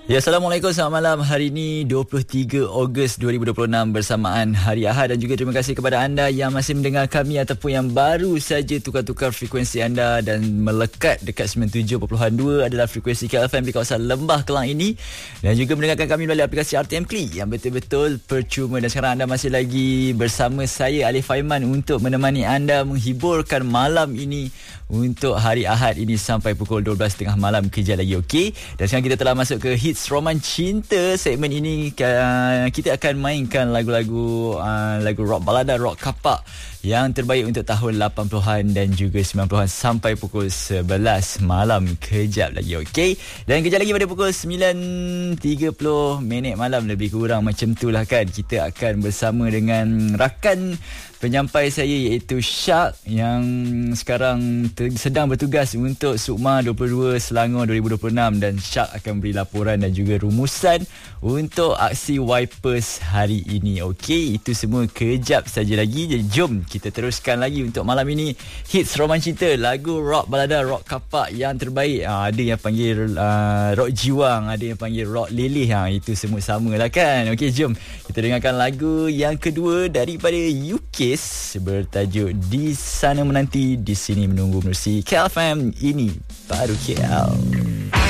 Ya, Assalamualaikum, selamat malam. Hari ini 23 Ogos 2026 bersamaan Hari Ahad, dan juga terima kasih kepada anda yang masih mendengar kami ataupun yang baru saja tukar-tukar frekuensi anda dan melekat dekat 97.2 adalah frekuensi KLFM di kawasan Lembah Kelang ini, dan juga mendengarkan kami melalui aplikasi RTM Klik yang betul-betul percuma. Dan sekarang anda masih lagi bersama saya Alif Aiman untuk menemani anda menghiburkan malam ini untuk hari Ahad ini sampai pukul 12.30 malam kejap lagi, okey? Dan sekarang kita telah masuk ke Hits Roman Cinta. Segmen ini kita akan mainkan lagu-lagu lagu rock balada, rock kapak yang terbaik untuk tahun 80-an dan juga 90-an sampai pukul 11 malam kejap lagi, okey? Dan kejap lagi pada pukul 9.30 malam lebih kurang macam itulah kan, kita akan bersama dengan rakan penyampai saya iaitu Syak yang sekarang sedang bertugas untuk Sukma 22 Selangor 2026, dan Syak akan beri laporan dan juga rumusan untuk aksi Wipers hari ini. Okey, itu semua kejap saja lagi. Jadi jom kita teruskan lagi untuk malam ini Hits Roman Cinta, lagu rock balada, rock kapak yang terbaik. Ada yang panggil rock jiwang, ada yang panggil rock leleh. Itu semua samalah kan. Okey, jom kita dengarkan lagu yang kedua daripada UK bertajuk Di Sana Menanti, Di Sini Menunggu. Menerusi KLFM, ini baru KL.